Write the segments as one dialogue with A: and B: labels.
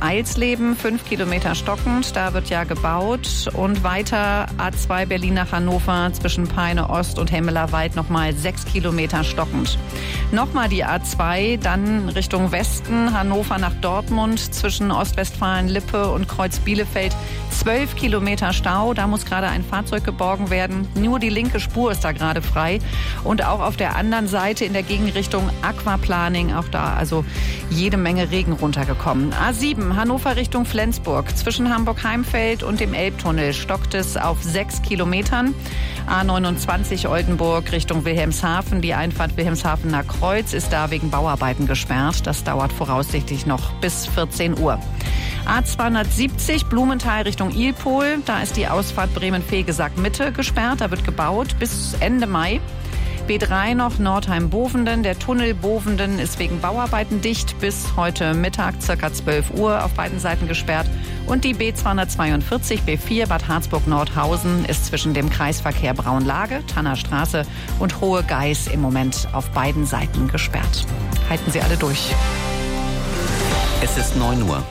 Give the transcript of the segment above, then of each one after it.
A: Eilsleben, 5 Kilometer stockend, da wird ja gebaut. Und weiter A2 Berlin nach Hannover zwischen Peine Ost und Hemmelerwald nochmal 6 Kilometer stockend. Nochmal die A2, dann Richtung Westen, Hannover nach Dortmund zwischen Ostwestfalen-Lippe und Kreuz Bielefeld 12 Kilometer Stau. Da muss gerade ein Fahrzeug geborgen werden. Nur die linke Spur ist da gerade frei. Und auch auf der anderen Seite in der Gegenrichtung Aquaplaning, auch da also jede Menge Regen runtergekommen. A7 Hannover Richtung Flensburg. Zwischen Hamburg-Heimfeld und dem Elbtunnel stockt es auf 6 Kilometern. A29 Oldenburg Richtung Wilhelmshaven. Die Einfahrt Wilhelmshavener Kreuz ist da wegen Bauarbeiten gesperrt. Das dauert voraussichtlich noch bis 14 Uhr. A270 Blumenthal Richtung Ilpol. Da ist die Ausfahrt Bremen-Vegesack-Mitte gesperrt. Da wird gebaut bis Ende Mai. B3 noch Nordheim-Bovenden. Der Tunnel Bovenden ist wegen Bauarbeiten dicht. Bis heute Mittag, ca. 12 Uhr, auf beiden Seiten gesperrt. Und die B242 B4 Bad Harzburg-Nordhausen ist zwischen dem Kreisverkehr Braunlage, Tannerstraße und Hohe Geiß im Moment auf beiden Seiten gesperrt. Halten Sie alle durch.
B: Es ist 9 Uhr.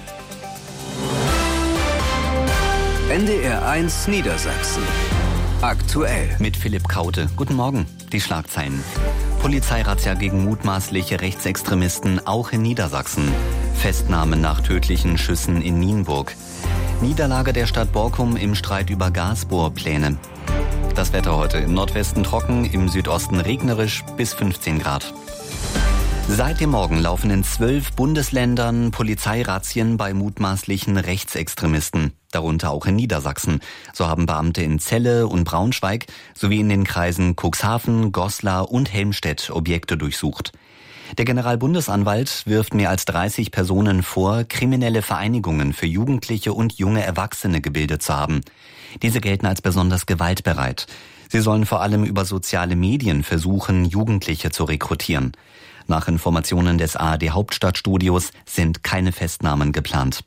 C: NDR 1 Niedersachsen. Aktuell.
B: Mit Philipp Kaute. Guten Morgen. Die Schlagzeilen. Polizeirazzia gegen mutmaßliche Rechtsextremisten auch in Niedersachsen. Festnahme nach tödlichen Schüssen in Nienburg. Niederlage der Stadt Borkum im Streit über Gasbohrpläne. Das Wetter heute: im Nordwesten trocken, im Südosten regnerisch bis 15 Grad. Seit dem Morgen laufen in 12 Bundesländern Polizeirazzien bei mutmaßlichen Rechtsextremisten, darunter auch in Niedersachsen. So haben Beamte in Celle und Braunschweig sowie in den Kreisen Cuxhaven, Goslar und Helmstedt Objekte durchsucht. Der Generalbundesanwalt wirft mehr als 30 Personen vor, kriminelle Vereinigungen für Jugendliche und junge Erwachsene gebildet zu haben. Diese gelten als besonders gewaltbereit. Sie sollen vor allem über soziale Medien versuchen, Jugendliche zu rekrutieren. Nach Informationen des ARD Hauptstadtstudios sind keine Festnahmen geplant.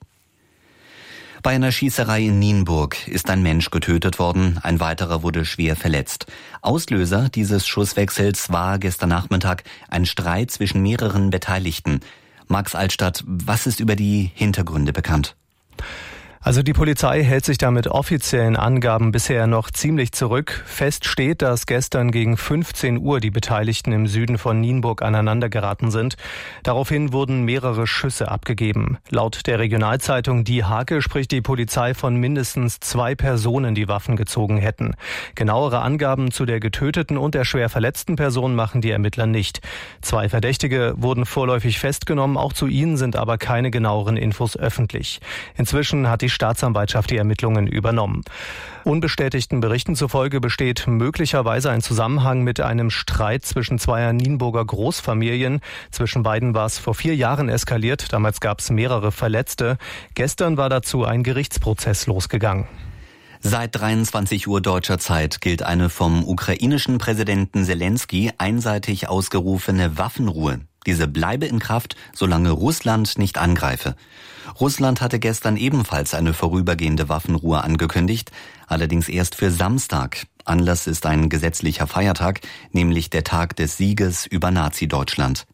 B: Bei einer Schießerei in Nienburg ist ein Mensch getötet worden, ein weiterer wurde schwer verletzt. Auslöser dieses Schusswechsels war gestern Nachmittag ein Streit zwischen mehreren Beteiligten. Max Altstadt, was ist über die Hintergründe bekannt?
D: Also die Polizei hält sich da mit offiziellen Angaben bisher noch ziemlich zurück. Fest steht, dass gestern gegen 15 Uhr die Beteiligten im Süden von Nienburg aneinandergeraten sind. Daraufhin wurden mehrere Schüsse abgegeben. Laut der Regionalzeitung Die Hake spricht die Polizei von mindestens 2 Personen, die Waffen gezogen hätten. Genauere Angaben zu der getöteten und der schwer verletzten Person machen die Ermittler nicht. 2 Verdächtige wurden vorläufig festgenommen, auch zu ihnen sind aber keine genaueren Infos öffentlich. Inzwischen hat die Staatsanwaltschaft die Ermittlungen übernommen. Unbestätigten Berichten zufolge besteht möglicherweise ein Zusammenhang mit einem Streit zwischen 2 Nienburger Großfamilien. Zwischen beiden war es vor 4 Jahren eskaliert. Damals gab es mehrere Verletzte. Gestern war dazu ein Gerichtsprozess losgegangen.
B: Seit 23 Uhr deutscher Zeit gilt eine vom ukrainischen Präsidenten Selenskyj einseitig ausgerufene Waffenruhe. Diese bleibe in Kraft, solange Russland nicht angreife. Russland hatte gestern ebenfalls eine vorübergehende Waffenruhe angekündigt, allerdings erst für Samstag. Anlass ist ein gesetzlicher Feiertag, nämlich der Tag des Sieges über Nazi-Deutschland.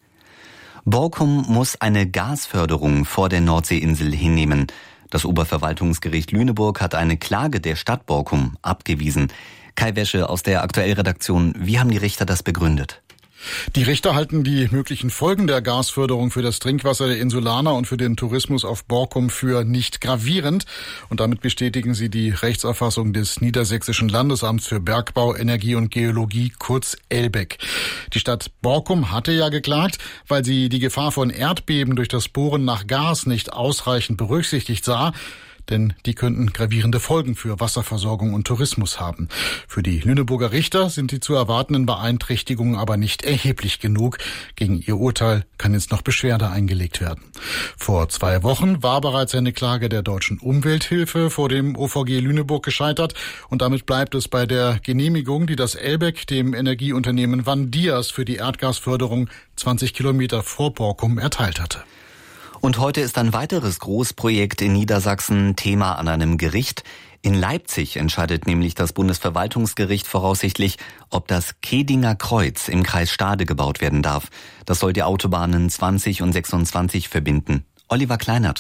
B: Borkum muss eine Gasförderung vor der Nordseeinsel hinnehmen. Das Oberverwaltungsgericht Lüneburg hat eine Klage der Stadt Borkum abgewiesen. Kai Wäsche aus der Aktuellredaktion, wie haben die Richter das begründet?
E: Die Richter halten die möglichen Folgen der Gasförderung für das Trinkwasser der Insulaner und für den Tourismus auf Borkum für nicht gravierend. Und damit bestätigen sie die Rechtsauffassung des Niedersächsischen Landesamts für Bergbau, Energie und Geologie, kurz ELBEG. Die Stadt Borkum hatte ja geklagt, weil sie die Gefahr von Erdbeben durch das Bohren nach Gas nicht ausreichend berücksichtigt sah. Denn die könnten gravierende Folgen für Wasserversorgung und Tourismus haben. Für die Lüneburger Richter sind die zu erwartenden Beeinträchtigungen aber nicht erheblich genug. Gegen ihr Urteil kann jetzt noch Beschwerde eingelegt werden. Vor 2 Wochen war bereits eine Klage der Deutschen Umwelthilfe vor dem OVG Lüneburg gescheitert. Und damit bleibt es bei der Genehmigung, die das ELBEG dem Energieunternehmen Vandias für die Erdgasförderung 20 Kilometer vor Borkum erteilt hatte.
B: Und heute ist ein weiteres Großprojekt in Niedersachsen Thema an einem Gericht. In Leipzig entscheidet nämlich das Bundesverwaltungsgericht voraussichtlich, ob das Kedinger Kreuz im Kreis Stade gebaut werden darf. Das soll die Autobahnen 20 und 26 verbinden. Oliver Kleinert.